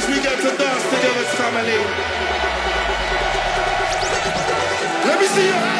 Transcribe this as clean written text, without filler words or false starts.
finish, we get to dance together as family. Let me see your